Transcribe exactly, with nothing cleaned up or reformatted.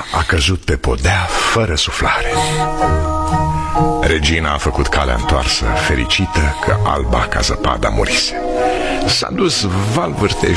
a căzut pe podea fără suflare. Regina a făcut calea întoarsă, fericită că alba ca zăpada murise. S-a dus val vârtej